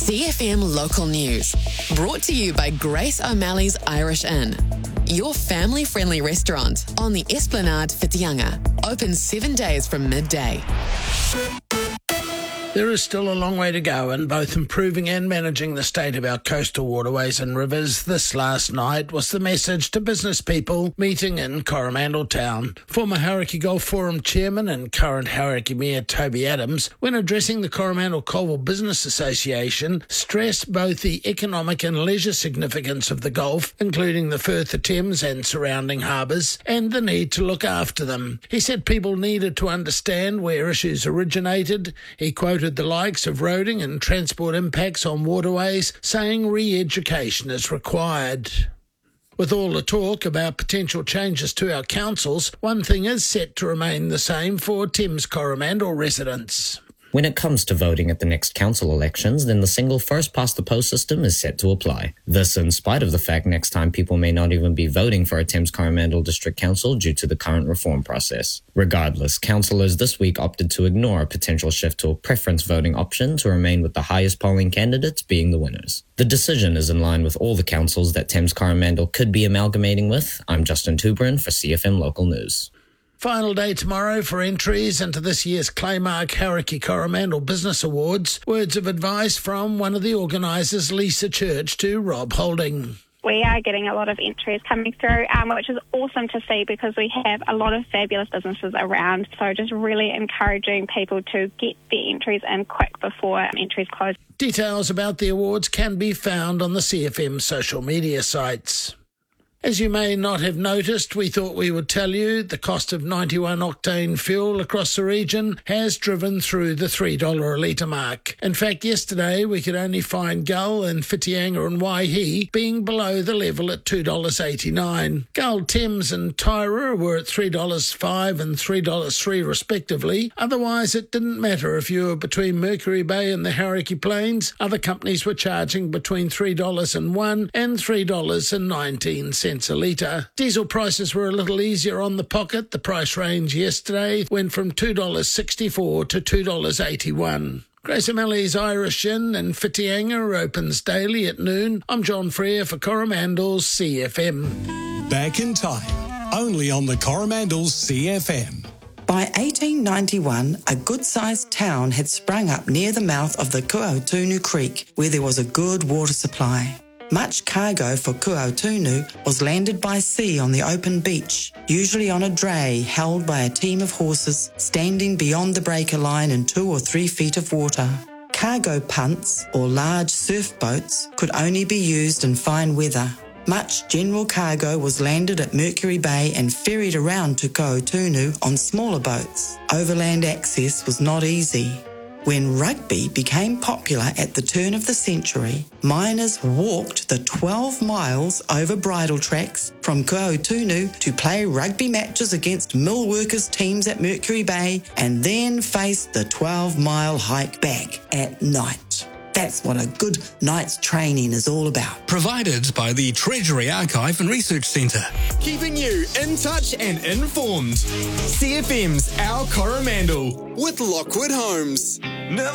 CFM Local News. Brought to you by Grace O'Malley's Irish Inn. Your family-friendly restaurant on the Esplanade Whitianga. Open 7 days from midday. There is still a long way to go in both improving and managing the state of our coastal waterways and rivers. This last night was the message to business people meeting in Coromandel Town. Former Hauraki Golf Forum chairman and current Hauraki Mayor Toby Adams, when addressing the Coromandel Colville Business Association, stressed both the economic and leisure significance of the Gulf, including the Firth of Thames and surrounding harbours, and the need to look after them. He said people needed to understand where issues originated. He quoted the likes of roading and transport impacts on waterways, saying re-education is required. With all the talk about potential changes to our councils, one thing is set to remain the same for Thames Coromandel residents. When it comes to voting at the next council elections, then the single first-past-the-post system is set to apply. This in spite of the fact next time people may not even be voting for a Thames Coromandel District Council due to the current reform process. Regardless, councillors this week opted to ignore a potential shift to a preference voting option to remain with the highest polling candidates being the winners. The decision is in line with all the councils that Thames Coromandel could be amalgamating with. I'm Justin Tuberin for CFM Local News. Final day tomorrow for entries into this year's Claymark Hauraki Coromandel Business Awards. Words of advice from one of the organisers, Lisa Church, to Rob Holding. We are getting a lot of entries coming through, which is awesome to see because we have a lot of fabulous businesses around. So just really encouraging people to get their entries in quick before entries close. Details about the awards can be found on the CFM social media sites. As you may not have noticed, we thought we would tell you the cost of 91-octane fuel across the region has driven through the $3 a litre mark. In fact, yesterday we could only find Gull and Whitianga and Waihi being below the level at $2.89. Gull, Thames and Tyra were at $3.05 and $3.03 respectively. Otherwise, it didn't matter if you were between Mercury Bay and the Hauraki Plains. Other companies were charging between $3.01 and $3.19 a litre. Diesel prices were a little easier on the pocket. The price range yesterday went from $2.64 to $2.81. Grace O'Malley's Irish Inn in Whitianga opens daily at noon. I'm John Freer for Coromandel's CFM. Back in time, only on the Coromandel's CFM. By 1891, a good-sized town had sprung up near the mouth of the Kuautunu Creek, where there was a good water supply. Much cargo for Kuautunu was landed by sea on the open beach, usually on a dray held by a team of horses standing beyond the breaker line in 2 or 3 feet of water. Cargo punts, or large surf boats, could only be used in fine weather. Much general cargo was landed at Mercury Bay and ferried around to Kuautunu on smaller boats. Overland access was not easy. When rugby became popular at the turn of the century, miners walked the 12 miles over bridle tracks from Kuautunu to play rugby matches against mill workers' teams at Mercury Bay and then faced the 12-mile hike back at night. That's what a good night's training is all about. Provided by the Treasury Archive and Research Centre. Keeping you in touch and informed. CFM's Our Coromandel with Lockwood Homes.